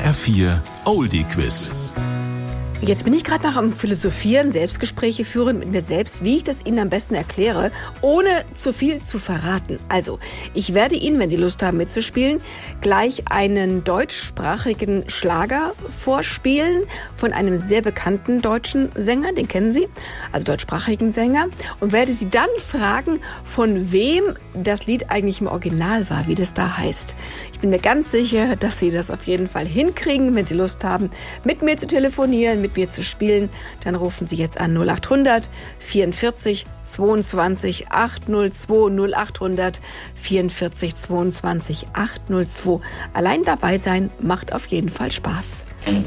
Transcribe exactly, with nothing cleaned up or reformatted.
R vier Oldie Quiz. Jetzt bin ich gerade noch am Philosophieren, Selbstgespräche führen mit mir selbst, wie ich das Ihnen am besten erkläre, ohne zu viel zu verraten. Also, ich werde Ihnen, wenn Sie Lust haben mitzuspielen, gleich einen deutschsprachigen Schlager vorspielen von einem sehr bekannten deutschen Sänger, den kennen Sie, also deutschsprachigen Sänger, und werde Sie dann fragen, von wem das Lied eigentlich im Original war, wie das da heißt. Ich bin mir ganz sicher, dass Sie das auf jeden Fall hinkriegen, wenn Sie Lust haben, mit mir zu telefonieren, mit mir zu spielen. Dann rufen Sie jetzt an null acht hundert vierundvierzig zweiundzwanzig achthundertzwei null acht hundert vierundvierzig zweiundzwanzig achthundertzwei. Allein dabei sein macht auf jeden Fall Spaß.